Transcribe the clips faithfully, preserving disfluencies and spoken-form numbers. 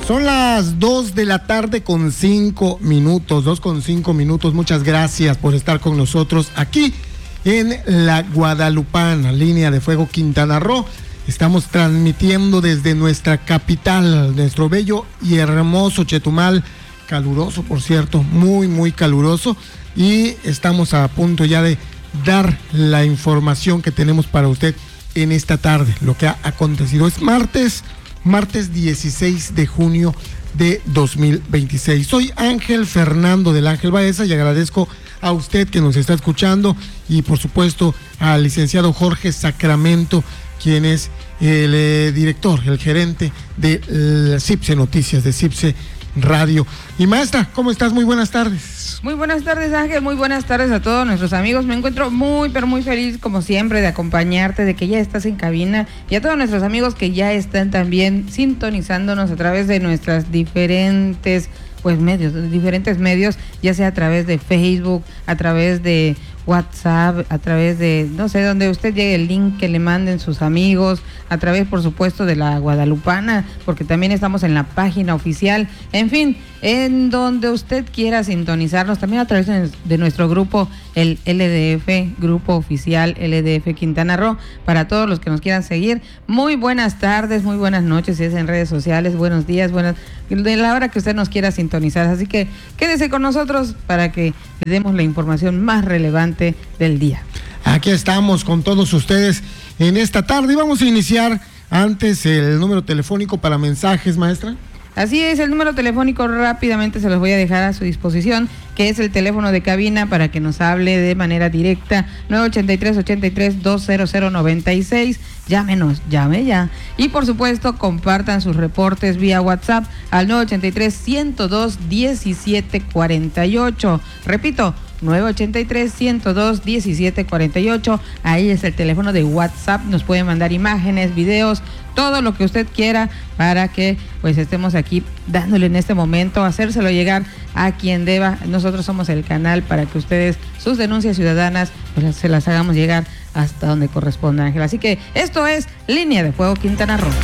Son las dos de la tarde con cinco minutos, dos con cinco minutos. Muchas gracias por estar con nosotros aquí en la Guadalupana, línea de fuego Quintana Roo. Estamos transmitiendo desde nuestra capital, nuestro bello y hermoso Chetumal, caluroso por cierto, muy muy caluroso, y estamos a punto ya de dar la información que tenemos para usted en esta tarde, lo que ha acontecido. Es martes, martes dieciséis de junio de dos mil veintiséis. Soy Ángel Fernando del Ángel Baeza y agradezco a usted que nos está escuchando y por supuesto al licenciado Jorge Sacramento, quien es el eh, director, el gerente de la CIPSE Noticias, de CIPSE Radio. Y maestra, ¿cómo estás? Muy buenas tardes. Muy buenas tardes, Ángel, muy buenas tardes a todos nuestros amigos. Me encuentro muy, pero muy feliz, como siempre, de acompañarte, de que ya estás en cabina, y a todos nuestros amigos que ya están también sintonizándonos a través de nuestras diferentes, pues, medios, diferentes medios, ya sea a través de Facebook, a través de WhatsApp, a través de, no sé, donde usted llegue el link que le manden sus amigos, a través, por supuesto, de la Guadalupana, porque también estamos en la página oficial, en fin, en donde usted quiera sintonizarnos, también a través de, de nuestro grupo, el L D F, Grupo Oficial L D F Quintana Roo, para todos los que nos quieran seguir. Muy buenas tardes, muy buenas noches, si es en redes sociales, buenos días, buenas, de la hora que usted nos quiera sintonizar, así que quédese con nosotros para que le demos la información más relevante del día. Aquí estamos con todos ustedes en esta tarde y vamos a iniciar antes el número telefónico para mensajes, maestra. Así es, el número telefónico rápidamente se los voy a dejar a su disposición, que es el teléfono de cabina para que nos hable de manera directa, nueve ochenta y tres, ochenta y tres, doscientos noventa y seis. Llámenos, llame ya. Y por supuesto, compartan sus reportes vía WhatsApp al nueve ochenta y tres, ciento dos, diecisiete cuarenta y ocho. Repito, nueve ochenta y tres, ciento dos, diecisiete cuarenta y ocho. Ahí es el teléfono de WhatsApp. Nos pueden mandar imágenes, videos, todo lo que usted quiera para que pues estemos aquí dándole en este momento, hacérselo llegar a quien deba. Nosotros somos el canal para que ustedes, sus denuncias ciudadanas, pues se las hagamos llegar hasta donde corresponda, Ángel. Así que esto es Línea de Fuego Quintana Roo.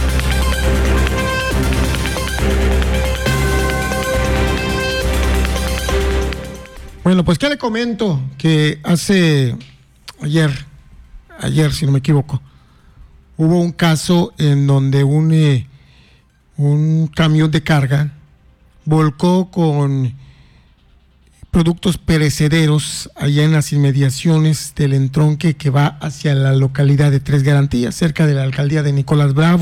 Bueno, pues qué le comento, que hace ayer, ayer si no me equivoco, hubo un caso en donde un, eh, un camión de carga volcó con productos perecederos allá en las inmediaciones del entronque que va hacia la localidad de Tres Garantías, cerca de la alcaldía de Nicolás Bravo.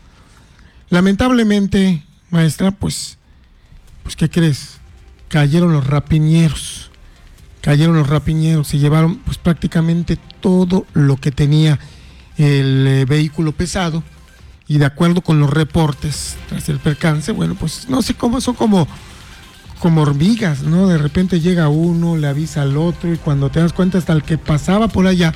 Lamentablemente, maestra, pues, pues ¿qué crees? Cayeron los rapiñeros, cayeron los rapiñeros, se llevaron pues prácticamente todo lo que tenía el eh, vehículo pesado, y de acuerdo con los reportes tras el percance, bueno, pues no sé cómo, son como como hormigas, ¿no? De repente llega uno, le avisa al otro, y cuando te das cuenta hasta el que pasaba por allá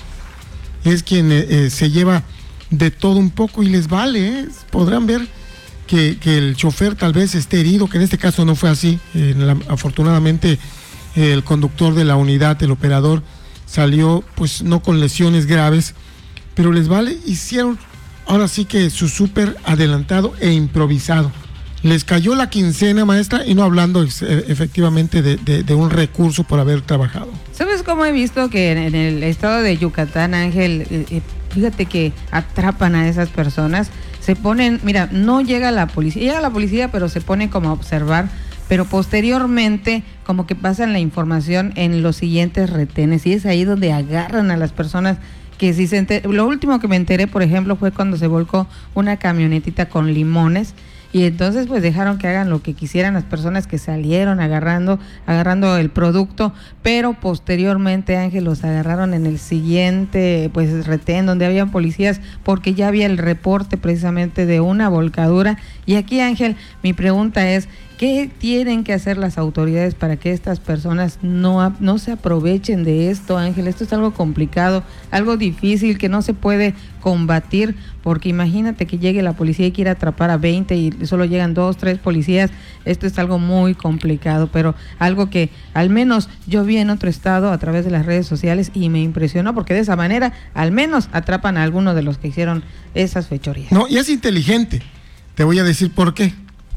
es quien eh, eh, se lleva de todo un poco y les vale, ¿eh? Podrán ver que, que el chofer tal vez esté herido, que en este caso no fue así. Eh, la, afortunadamente eh, el conductor de la unidad, el operador, salió pues no con lesiones graves, pero les vale, hicieron ahora sí que su súper adelantado e improvisado. Les cayó la quincena, maestra, y no hablando ex- efectivamente de, de, de un recurso por haber trabajado. ¿Sabes cómo he visto que en, en el estado de Yucatán, Ángel, eh, eh, fíjate que atrapan a esas personas, se ponen, mira, no llega la policía, llega la policía, pero se pone como a observar, pero posteriormente como que pasan la información en los siguientes retenes, y es ahí donde agarran a las personas que si se enter- lo último que me enteré, por ejemplo, fue cuando se volcó una camionetita con limones, y entonces pues dejaron que hagan lo que quisieran las personas que salieron agarrando agarrando el producto, pero posteriormente, Ángel, los agarraron en el siguiente pues retén donde habían policías, porque ya había el reporte precisamente de una volcadura. Y aquí, Ángel, mi pregunta es, ¿qué tienen que hacer las autoridades para que estas personas no, no se aprovechen de esto, Ángel? Esto es algo complicado, algo difícil que no se puede combatir, porque imagínate que llegue la policía y quiera atrapar a veinte y solo llegan dos, tres policías. Esto es algo muy complicado, pero algo que al menos yo vi en otro estado a través de las redes sociales y me impresionó, porque de esa manera al menos atrapan a algunos de los que hicieron esas fechorías. No, y es inteligente. Te voy a decir por qué.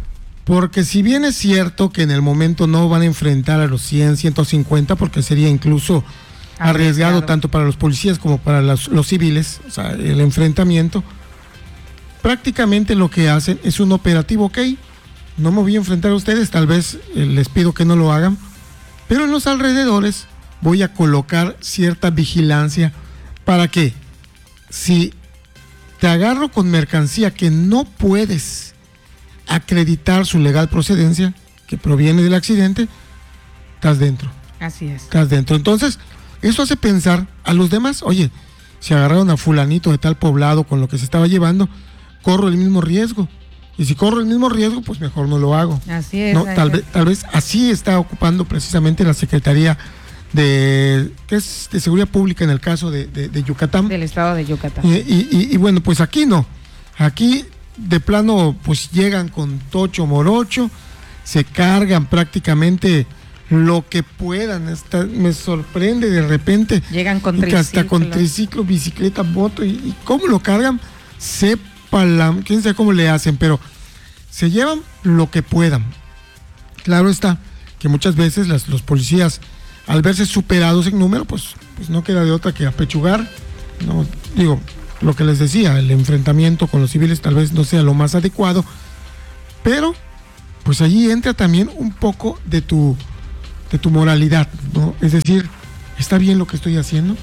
Porque si bien es cierto que en el momento no van a enfrentar a los cien, ciento cincuenta, porque sería incluso arriesgado, arriesgado tanto para los policías como para los, los civiles, o sea, el enfrentamiento, prácticamente lo que hacen es un operativo, ok, no me voy a enfrentar a ustedes, tal vez eh, les pido que no lo hagan, pero en los alrededores voy a colocar cierta vigilancia para que si te agarro con mercancía que no puedes acreditar su legal procedencia, que proviene del accidente, estás dentro. Así es. Estás dentro. Entonces, eso hace pensar a los demás, oye, si agarraron a fulanito de tal poblado con lo que se estaba llevando, corro el mismo riesgo. Y si corro el mismo riesgo, pues mejor no lo hago. Así es. ¿No? Tal vez, tal vez así está ocupando precisamente la Secretaría de, ¿qué es? De Seguridad Pública en el caso de, de, de Yucatán. Del estado de Yucatán. Y, y, y, y bueno, pues aquí no. Aquí de plano pues llegan con tocho morocho, se cargan prácticamente lo que puedan. Hasta me sorprende de repente. Llegan con triciclo. Hasta con triciclos. triciclo, bicicleta, moto. Y, y cómo lo cargan, sepa la, quién sabe cómo le hacen, pero se llevan lo que puedan. Claro está que muchas veces las, los policías, al verse superados en número, pues, pues no queda de otra que apechugar. No, digo, lo que les decía, el enfrentamiento con los civiles tal vez no sea lo más adecuado, pero pues allí entra también un poco de tu de tu moralidad, ¿no? Es decir, ¿está bien lo que estoy haciendo?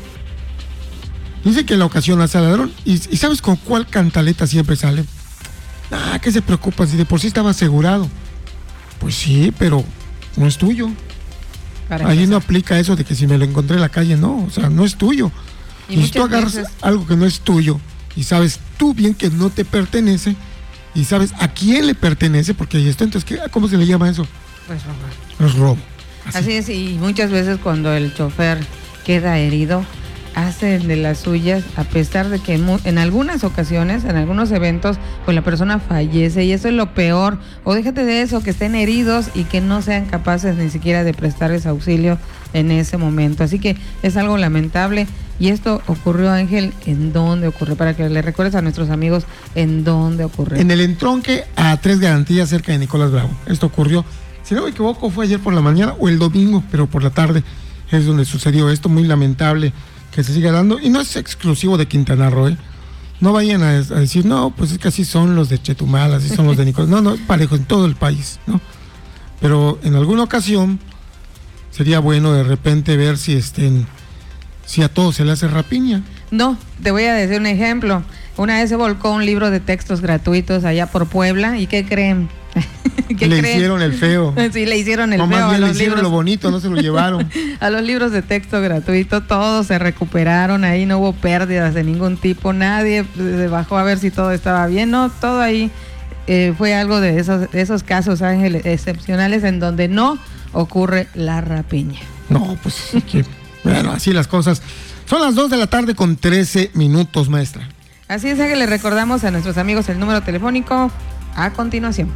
Dice que la ocasión hace al ladrón, y, y ¿sabes con cuál cantaleta siempre sale? Ah, ¿qué se preocupa? Si de por sí estaba asegurado. Pues sí, pero no es tuyo. Allí no aplica eso de que si me lo encontré en la calle, no, o sea, no es tuyo. Y, y si tú agarras veces... algo que no es tuyo y sabes tú bien que no te pertenece y sabes a quién le pertenece, porque ahí está, entonces, ¿qué, ¿cómo se le llama eso? Pues robar. Es robo. Así. Así es, y muchas veces cuando el chofer queda herido, hacen de las suyas, a pesar de que en, en algunas ocasiones, en algunos eventos, pues la persona fallece, y eso es lo peor. O déjate de eso, que estén heridos y que no sean capaces ni siquiera de prestarles auxilio en ese momento. Así que es algo lamentable. Y esto ocurrió, Ángel, ¿en dónde ocurrió? Para que le recuerdes a nuestros amigos en dónde ocurrió. En el entronque a Tres Garantías, cerca de Nicolás Bravo. Esto ocurrió, si no me equivoco, fue ayer por la mañana o el domingo, pero por la tarde es donde sucedió esto. Muy lamentable que se siga dando, y no es exclusivo de Quintana Roo, ¿eh? No vayan a, a decir, no, pues es que así son los de Chetumal, así son los de Nicolás. No, no, parejo en todo el país, ¿no? Pero en alguna ocasión sería bueno de repente ver si estén, si a todos se le hace rapiña. No, te voy a decir un ejemplo. Una vez se volcó un libro de textos gratuitos allá por Puebla, ¿y qué creen? ¿Qué le creen? Hicieron el feo. Sí, le hicieron el no, feo. Más bien a le los hicieron libros. Lo bonito, no se lo llevaron. A los libros de texto gratuito, todos se recuperaron, ahí no hubo pérdidas de ningún tipo, nadie se bajó a ver si todo estaba bien, no, todo ahí eh, fue algo de esos, de esos casos, Ángel, excepcionales en donde no ocurre la rapiña. No, pues, que, bueno, así las cosas. Son las dos de la tarde con trece minutos, maestra. Así es, que le recordamos a nuestros amigos el número telefónico a continuación.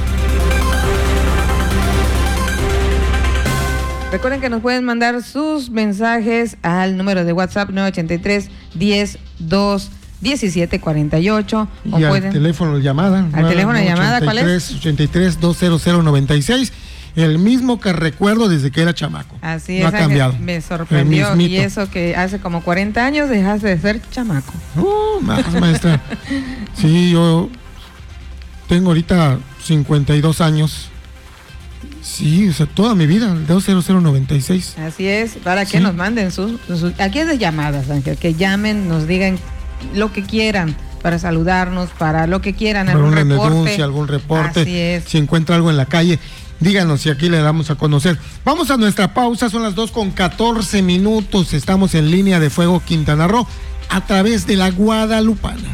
Recuerden que nos pueden mandar sus mensajes al número de WhatsApp nueve ochenta y tres, diez, dos, diecisiete, cuarenta y ocho. Y o al pueden... teléfono de llamada. Al teléfono de llamada, ¿cuál es? ochenta y tres, dos cero cero, noventa y seis. El mismo que recuerdo desde que era chamaco. Así no es, ha cambiado. Me sorprendió. Y eso que hace como cuarenta años dejaste de ser chamaco. Uh, más, maestra. Sí, yo tengo ahorita cincuenta y dos años. Sí, o sea, toda mi vida, el dos cero cero noventa y seis. Así es, para que sí. Nos manden sus, sus... Aquí es de llamadas, Ángel, que llamen, nos digan lo que quieran, para saludarnos, para lo que quieran, para algún una reporte. denuncia, algún reporte. Así es. Si encuentra algo en la calle, díganos y aquí le damos a conocer. Vamos a nuestra pausa, son las dos con catorce minutos. Estamos en Línea de Fuego Quintana Roo a través de la Guadalupana.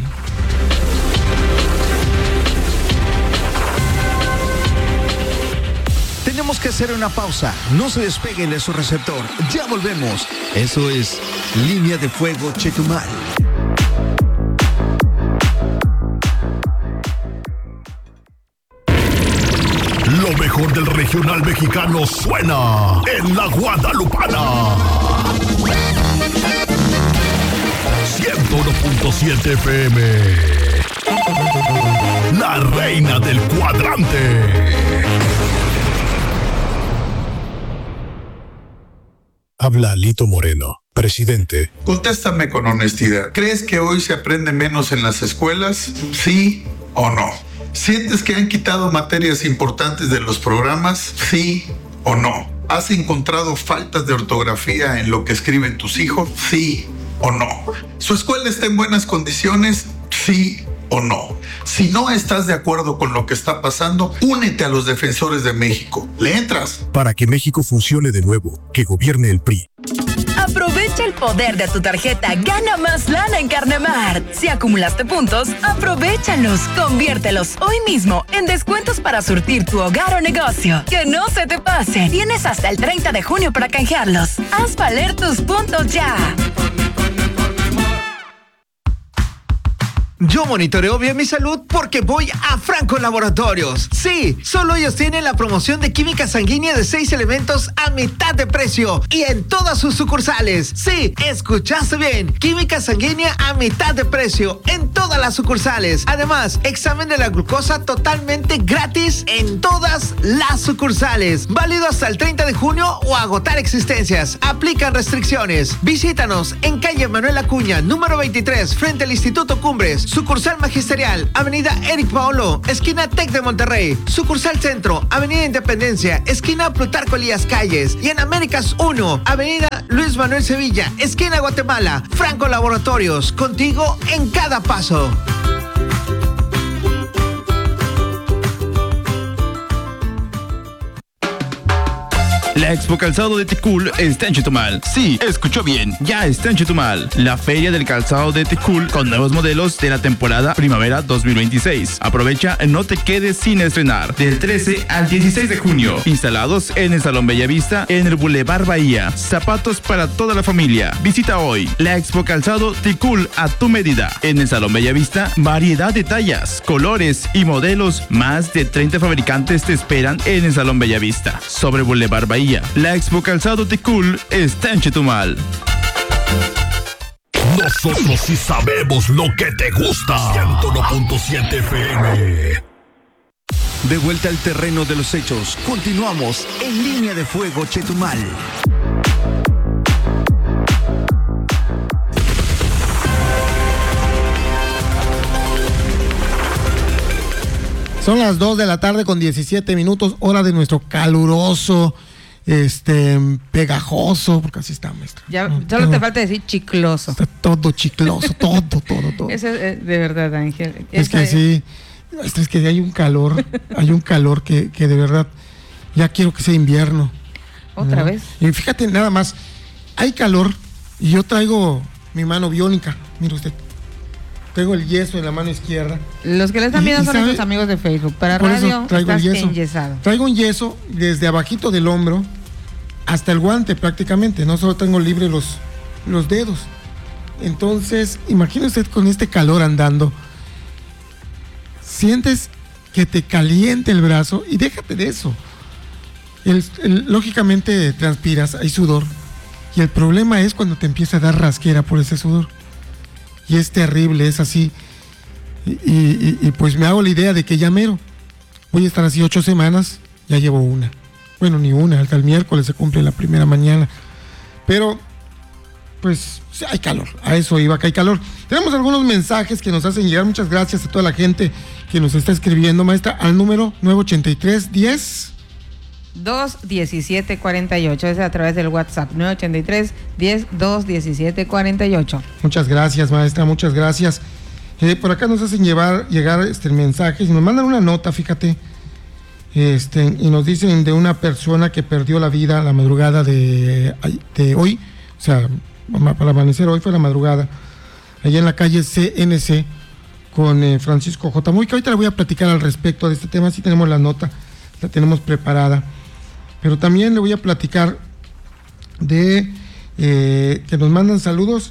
Tenemos que hacer una pausa. No se despeguen de su receptor. Ya volvemos. Eso es Línea de Fuego Chetumal. Lo mejor del regional mexicano suena en la Guadalupana. ciento uno punto siete F M. La reina del cuadrante. Habla Alito Moreno, presidente. Contéstame con honestidad. ¿Crees que hoy se aprende menos en las escuelas? ¿Sí o no? ¿Sientes que han quitado materias importantes de los programas? ¿Sí o no? ¿Has encontrado faltas de ortografía en lo que escriben tus hijos? ¿Sí o no? ¿Su escuela está en buenas condiciones? ¿Sí o no? Si no estás de acuerdo con lo que está pasando, únete a los defensores de México. ¿Le entras? Para que México funcione de nuevo, que gobierne el P R I. Aprovecha el poder de tu tarjeta Gana Más Lana en Carnemart. Si acumulaste puntos, aprovéchalos. Conviértelos hoy mismo en descuentos para surtir tu hogar o negocio. Que no se te pase. Tienes hasta el treinta de junio para canjearlos. Haz valer tus puntos ya. Yo monitoreo bien mi salud porque voy a Franco Laboratorios. Sí, solo ellos tienen la promoción de química sanguínea de seis elementos a mitad de precio y en todas sus sucursales. Sí, escuchaste bien. Química sanguínea a mitad de precio en todas las sucursales. Además, examen de la glucosa totalmente gratis en todas las sucursales. Válido hasta el treinta de junio o agotar existencias. Aplican restricciones. Visítanos en calle Manuel Acuña, número veintitrés, frente al Instituto Cumbres. Sucursal Magisterial, Avenida Eric Paolo, esquina Tec de Monterrey. Sucursal Centro, Avenida Independencia, esquina Plutarco Elías Calles. Y en Américas uno, Avenida Luis Manuel Sevilla, esquina Guatemala. Franco Laboratorios, contigo en cada paso. La Expo Calzado de Ticul está en Chetumal. Sí, escuchó bien, ya está en Chetumal. La Feria del Calzado de Ticul con nuevos modelos de la temporada Primavera dos mil veintiséis. Aprovecha, no te quedes sin estrenar. Del trece al dieciséis de junio. Instalados en el Salón Bellavista, en el Boulevard Bahía. Zapatos para toda la familia. Visita hoy la Expo Calzado Ticul a tu medida. En el Salón Bellavista, variedad de tallas, colores y modelos. Más de treinta fabricantes te esperan en el Salón Bellavista. Sobre Boulevard Bahía. La Expo Calzado Ticul está en Chetumal. Nosotros sí sabemos lo que te gusta. ciento uno punto siete F M. De vuelta al terreno de los hechos, continuamos en Línea de Fuego Chetumal. Son las dos de la tarde con diecisiete minutos, hora de nuestro caluroso, este, pegajoso, porque así está, maestra. Ya, no, solo no, te falta decir chicloso. Está todo chicloso, todo, todo, todo. Eso es de verdad, Ángel. Es que es... sí, es que hay un calor, hay un calor que, que de verdad, ya quiero que sea invierno. ¿Otra ¿no? vez? Y fíjate, nada más, hay calor y yo traigo mi mano biónica, mire usted. Tengo el yeso en la mano izquierda. Los que le están viendo son sabe, nuestros amigos de Facebook. Para por radio eso traigo el yeso. enyesado. Traigo un yeso desde abajito del hombro hasta el guante prácticamente. No solo tengo libre los, los dedos. Entonces, imagínese con este calor andando. Sientes que te caliente el brazo y déjate de eso. El, el, lógicamente transpiras, hay sudor. Y el problema es cuando te empieza a dar rasquera por ese sudor. Y es terrible, es así. Y, y, y pues me hago la idea de que ya mero. Voy a estar así ocho semanas, ya llevo una. Bueno, ni una, hasta el miércoles se cumple la primera mañana. Pero, pues, hay calor. A eso iba, que hay calor. Tenemos algunos mensajes que nos hacen llegar. Muchas gracias a toda la gente que nos está escribiendo, maestra, al número nueve ochenta y tres, diez. dos diecisiete cuarenta y ocho, es a través del WhatsApp nueve ochenta y tres, diez, dos diecisiete cuarenta y ocho. Muchas gracias, maestra, muchas gracias. Eh, por acá nos hacen llevar, llegar este mensaje y nos mandan una nota, fíjate, este, y nos dicen de una persona que perdió la vida la madrugada de, de hoy, o sea, para amanecer hoy fue la madrugada, allá en la calle C N C con eh, Francisco J. Muy, que ahorita le voy a platicar al respecto de este tema, sí tenemos la nota, la tenemos preparada. Pero también le voy a platicar de eh, que nos mandan saludos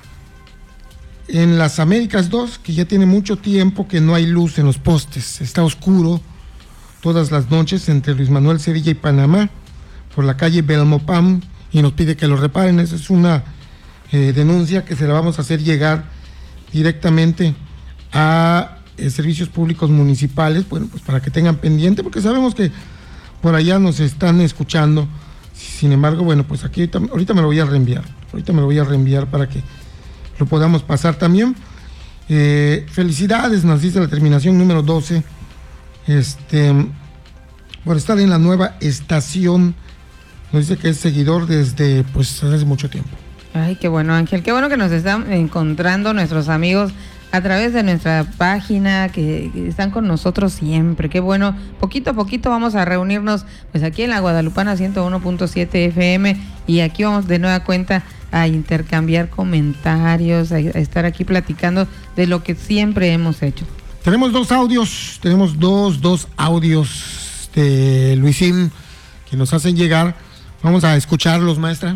en las Américas dos, que ya tiene mucho tiempo que no hay luz en los postes. Está oscuro todas las noches entre Luis Manuel Sevilla y Panamá, por la calle Belmopam, y nos pide que lo reparen. Esa es una eh, denuncia que se la vamos a hacer llegar directamente a eh, servicios públicos municipales, bueno, pues para que tengan pendiente, porque sabemos que por allá nos están escuchando Sin embargo, bueno, pues aquí ahorita, ahorita me lo voy a reenviar. Ahorita me lo voy a reenviar para que lo podamos pasar también. Eh, felicidades, nos dice la terminación número doce. Este, por estar en la nueva estación. Nos dice que es seguidor desde, pues, hace mucho tiempo. Ay, qué bueno, Ángel. Qué bueno que nos están encontrando nuestros amigos a través de nuestra página, que, que están con nosotros siempre. Qué bueno. Poquito a poquito vamos a reunirnos, pues, aquí en la Guadalupana ciento uno punto siete F M, y aquí vamos de nueva cuenta a intercambiar comentarios, a, a estar aquí platicando de lo que siempre hemos hecho. Tenemos dos audios, tenemos dos, dos audios de Luisín que nos hacen llegar. Vamos a escucharlos, maestra.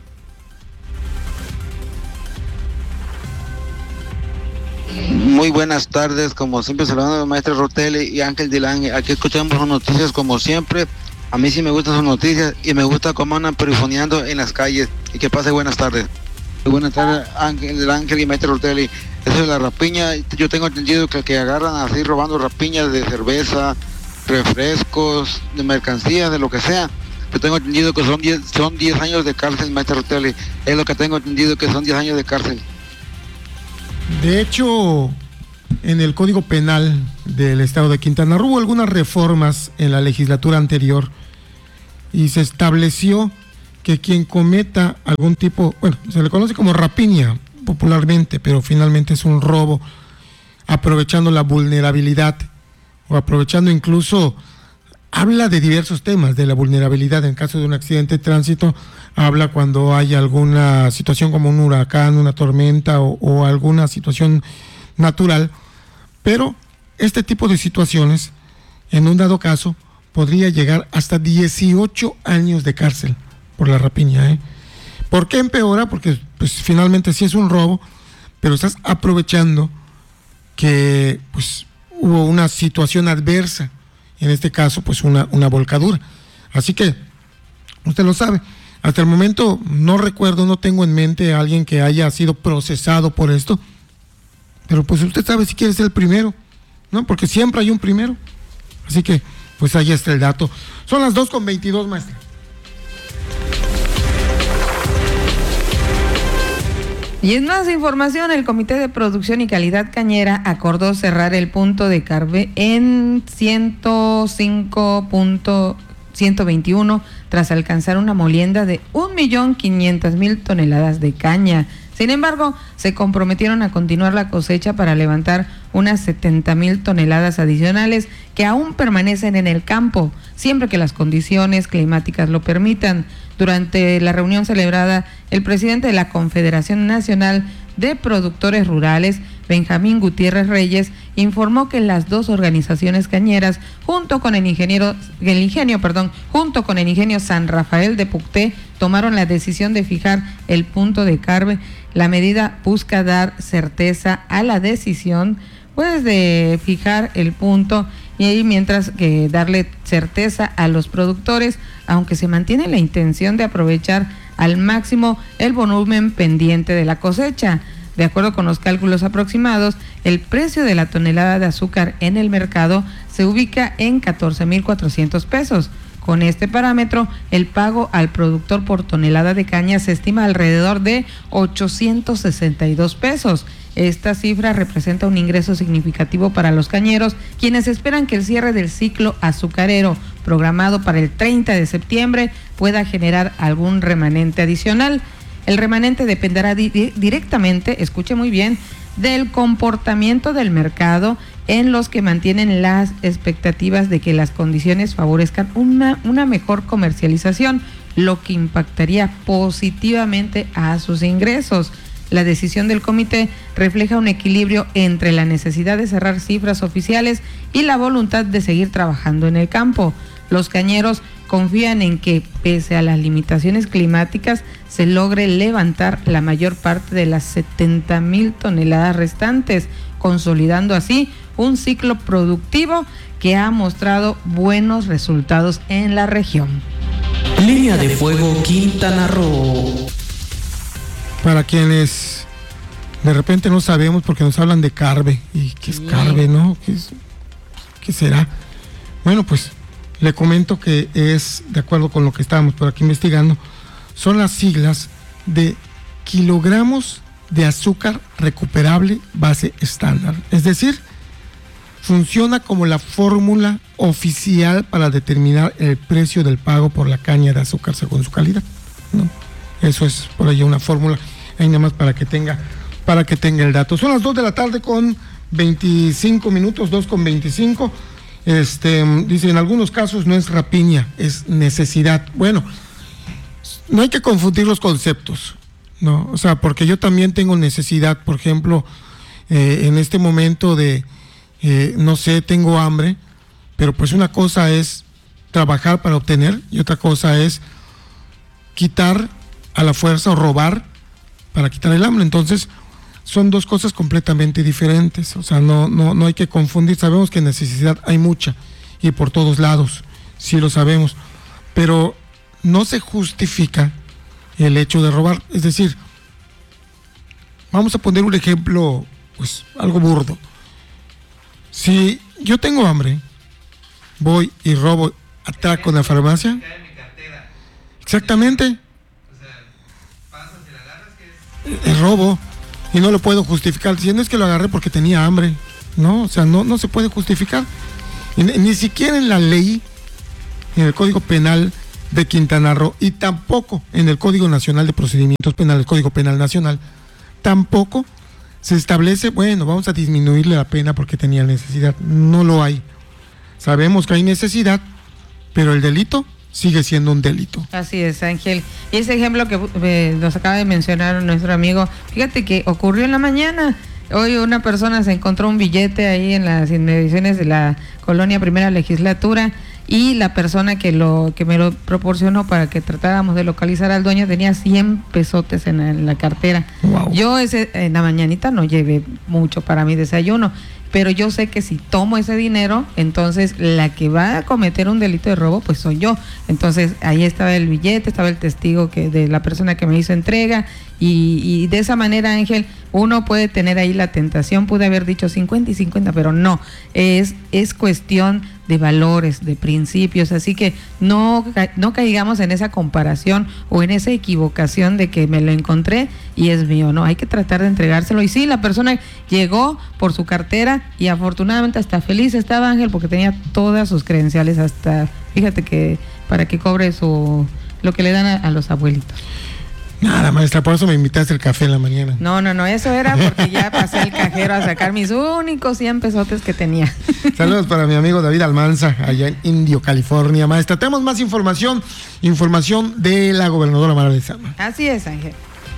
Muy buenas tardes, como siempre saludando al maestro Rotelli y Ángel Dilán. Aquí escuchamos sus noticias como siempre. A mí sí me gustan sus noticias y me gusta cómo andan perifoneando en las calles. Y que pase buenas tardes. Muy buenas tardes, Ángel, Ángel y maestro Rotelli. Eso de la rapiña, yo tengo entendido que, que agarran así robando rapiñas de cerveza, refrescos, de mercancías, de lo que sea. Yo tengo entendido que son diez, son diez años de cárcel, maestro Rotelli. Es lo que tengo entendido, que son diez años de cárcel. De hecho, en el Código Penal del Estado de Quintana Roo hubo algunas reformas en la legislatura anterior y se estableció que quien cometa algún tipo, bueno, se le conoce como rapiña popularmente, pero finalmente es un robo, aprovechando la vulnerabilidad o aprovechando incluso, habla de diversos temas, de la vulnerabilidad en caso de un accidente de tránsito, habla cuando hay alguna situación como un huracán, una tormenta o, o alguna situación natural, pero este tipo de situaciones, en un dado caso, podría llegar hasta dieciocho años de cárcel por la rapiña, ¿eh? ¿Por qué empeora? Porque pues finalmente sí es un robo, pero estás aprovechando que pues hubo una situación adversa, en este caso pues una, una volcadura. Así que usted lo sabe. Hasta el momento no recuerdo, no tengo en mente a alguien que haya sido procesado por esto, pero pues usted sabe si quiere ser el primero, ¿no? Porque siempre hay un primero. Así que pues ahí está el dato. Son las dos con veintidós, maestra. Y en más información, el Comité de Producción y Calidad Cañera acordó cerrar el punto de Carve en ciento cinco punto ciento veintiuno tras alcanzar una molienda de un millón quinientas mil toneladas de caña. Sin embargo, se comprometieron a continuar la cosecha para levantar unas setenta mil toneladas adicionales que aún permanecen en el campo, siempre que las condiciones climáticas lo permitan. Durante la reunión celebrada, el presidente de la Confederación Nacional de Productores Rurales, Benjamín Gutiérrez Reyes, informó que las dos organizaciones cañeras, junto con el ingeniero, el ingenio, perdón, junto con el ingenio San Rafael de Pucté, tomaron la decisión de fijar el punto de Carve. La medida busca dar certeza a la decisión, pues, de fijar el punto, y ahí mientras que darle certeza a los productores, aunque se mantiene la intención de aprovechar al máximo el volumen pendiente de la cosecha. De acuerdo con los cálculos aproximados, el precio de la tonelada de azúcar en el mercado se ubica en catorce mil cuatrocientos pesos. Con este parámetro, el pago al productor por tonelada de caña se estima alrededor de ochocientos sesenta y dos pesos. Esta cifra representa un ingreso significativo para los cañeros, quienes esperan que el cierre del ciclo azucarero programado para el treinta de septiembre pueda generar algún remanente adicional. El remanente dependerá di- directamente, escuche muy bien, del comportamiento del mercado, en los que mantienen las expectativas de que las condiciones favorezcan una, una mejor comercialización, lo que impactaría positivamente a sus ingresos. La decisión del comité refleja un equilibrio entre la necesidad de cerrar cifras oficiales y la voluntad de seguir trabajando en el campo. Los cañeros confían en que, pese a las limitaciones climáticas, se logre levantar la mayor parte de las setenta mil toneladas restantes, consolidando así un ciclo productivo que ha mostrado buenos resultados en la región. Línea de fuego Quintana Roo. Para quienes de repente no sabemos, porque nos hablan de Carve, y qué es Carve, ¿no? ¿Qué, es, qué será? Bueno, pues Le comento que es, de acuerdo con lo que estábamos por aquí investigando, son las siglas de kilogramos de azúcar recuperable base estándar. Es decir, funciona como la fórmula oficial para determinar el precio del pago por la caña de azúcar según su calidad, ¿no? Eso es por ahí una fórmula, ahí nada más para que tenga, para que tenga el dato. Son las dos de la tarde con veinticinco minutos, dos con veinticinco. Este, dice, en algunos casos no es rapiña, es necesidad. Bueno, no hay que confundir los conceptos, ¿no? O sea, porque yo también tengo necesidad, por ejemplo, eh, en este momento de, eh, no sé, tengo hambre, pero pues una cosa es trabajar para obtener y otra cosa es quitar a la fuerza o robar para quitar el hambre. Entonces, son dos cosas completamente diferentes. O sea, no, no, no hay que confundir. Sabemos que necesidad hay mucha y por todos lados, sí lo sabemos, pero no se justifica el hecho de robar. Es decir, vamos a poner un ejemplo, pues algo burdo. Si yo tengo hambre, voy y robo, atraco en la farmacia. Exactamente. Es robo y no lo puedo justificar diciendo es que lo agarré porque tenía hambre, no, o sea, no, no se puede justificar. Ni, ni siquiera en la ley, en el Código Penal de Quintana Roo y tampoco en el Código Nacional de Procedimientos Penales, Código Penal Nacional, tampoco se establece, bueno, vamos a disminuirle la pena porque tenía necesidad. No lo hay. Sabemos que hay necesidad, pero el delito sigue siendo un delito. Así es, Ángel. Y ese ejemplo que eh, nos acaba de mencionar nuestro amigo, fíjate que ocurrió en la mañana. Hoy una persona se encontró un billete ahí en las inmediaciones de la colonia Primera Legislatura y la persona que lo que me lo proporcionó para que tratáramos de localizar al dueño tenía cien pesotes en la, en la cartera. Wow. Yo ese, en la mañanita no llevé mucho para mi desayuno, pero yo sé que si tomo ese dinero, entonces la que va a cometer un delito de robo, pues soy yo. Entonces ahí estaba el billete, estaba el testigo que de la persona que me hizo entrega y, y de esa manera, Ángel, uno puede tener ahí la tentación, pude haber dicho cincuenta y cincuenta, pero no, es, es cuestión de valores, de principios, así que no, no caigamos en esa comparación o en esa equivocación de que me lo encontré y es mío, no, hay que tratar de entregárselo. Y sí, la persona llegó por su cartera y afortunadamente hasta feliz estaba, Ángel, porque tenía todas sus credenciales, hasta, fíjate que para que cobre su lo que le dan a, a los abuelitos. Nada, maestra, por eso me invitaste el café en la mañana. No, no, no, eso era porque ya pasé al cajero a sacar mis únicos cien pesotes que tenía. Saludos para mi amigo David Almanza, allá en Indio, California. Maestra, tenemos más información, información de la gobernadora Mara Lezama. Así es, Ángel.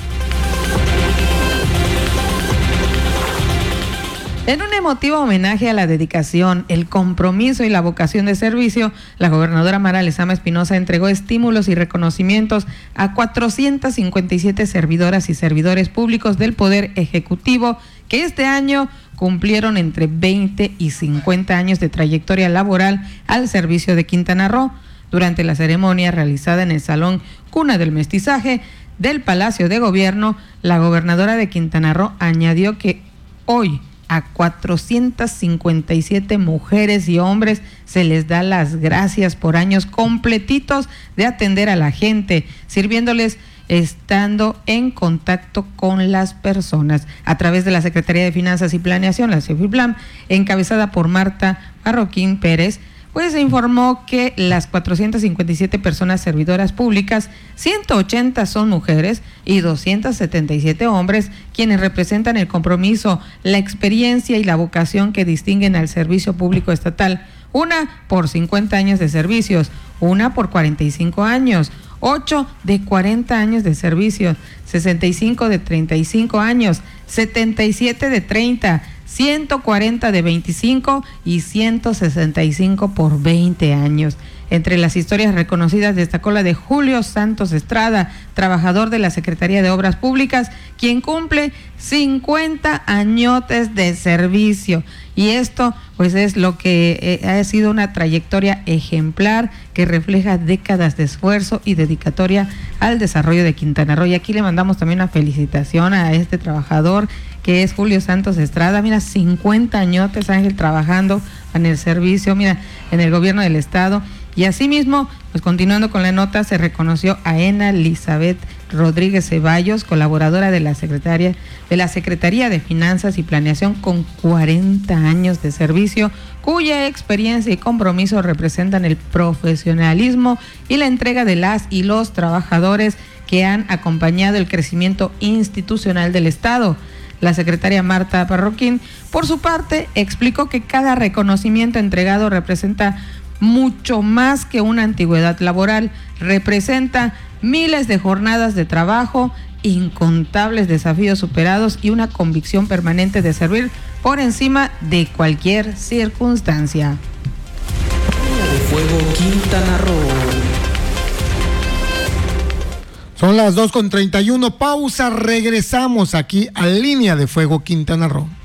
En un emotivo homenaje a la dedicación, el compromiso y la vocación de servicio, la gobernadora Mara Lezama Espinosa entregó estímulos y reconocimientos a cuatrocientas cincuenta y siete servidoras y servidores públicos del Poder Ejecutivo que este año cumplieron entre veinte y cincuenta años de trayectoria laboral al servicio de Quintana Roo. Durante la ceremonia realizada en el Salón Cuna del Mestizaje del Palacio de Gobierno, la gobernadora de Quintana Roo añadió que hoy a cuatrocientas cincuenta y siete mujeres y hombres se les da las gracias por años completitos de atender a la gente, sirviéndoles estando en contacto con las personas. A través de la Secretaría de Finanzas y Planeación, la CEFIPLAN, encabezada por Marta Marroquín Pérez, pues se informó que las cuatrocientas cincuenta y siete personas servidoras públicas, ciento ochenta son mujeres y doscientos setenta y siete hombres, quienes representan el compromiso, la experiencia y la vocación que distinguen al servicio público estatal. Una por cincuenta años de servicios, una por cuarenta y cinco años, ocho de cuarenta años de servicio, sesenta y cinco de treinta y cinco años, setenta y siete de treinta, ciento cuarenta de veinticinco y ciento sesenta y cinco por veinte años. Entre las historias reconocidas destacó la de Julio Santos Estrada, trabajador de la Secretaría de Obras Públicas, quien cumple cincuenta añotes de servicio. Y esto pues es lo que eh, ha sido una trayectoria ejemplar que refleja décadas de esfuerzo y dedicatoria al desarrollo de Quintana Roo. Y aquí le mandamos también una felicitación a este trabajador que es Julio Santos Estrada. Mira, cincuenta añotes, Ángel, trabajando en el servicio, mira, en el gobierno del estado. Y asimismo, pues continuando con la nota, se reconoció a Ena Elizabeth Rodríguez Ceballos, colaboradora de la Secretaría de la Secretaría de Finanzas y Planeación con cuarenta años de servicio, cuya experiencia y compromiso representan el profesionalismo y la entrega de las y los trabajadores que han acompañado el crecimiento institucional del Estado. La secretaria Marta Parroquín, por su parte, explicó que cada reconocimiento entregado representa mucho más que una antigüedad laboral, representa miles de jornadas de trabajo, incontables desafíos superados y una convicción permanente de servir por encima de cualquier circunstancia. Línea de Fuego Quintana Roo. Son las dos con treinta y uno, pausa, regresamos aquí a Línea de Fuego Quintana Roo.